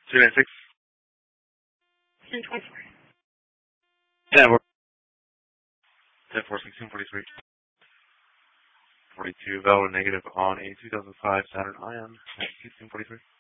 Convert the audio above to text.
296. 1024. 10 4. 10 4 1643. 42 valid negative on a 2005 Saturn Ion at 1643.